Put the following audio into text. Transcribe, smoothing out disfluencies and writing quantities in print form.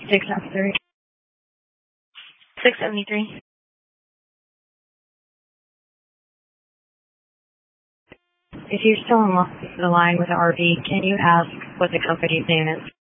673. 673. If you're still on the line with the RV, can you ask what the company's name is?